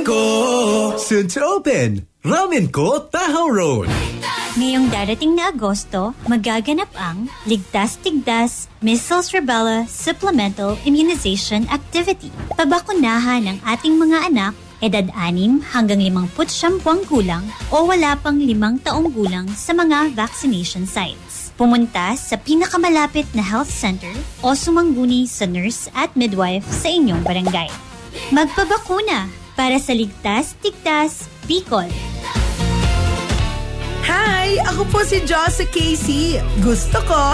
Ko. Soon to open. Ramen Ko, Tahoe Road. Ngayong darating na Agosto, magaganap ang Ligtas Tigdas Measles Rubella Supplemental Immunization Activity. Pabakunahan ng ating mga anak, edad 6 hanggang 59 buwang gulang o wala pang 5 taong gulang sa mga vaccination sites. Pumunta sa pinakamalapit na health center o sumangguni sa nurse at midwife sa inyong barangay. Magpabakuna para sa Ligtas Tigdas, Bicol. Hi! Ako po si Joss Casey. Gusto ko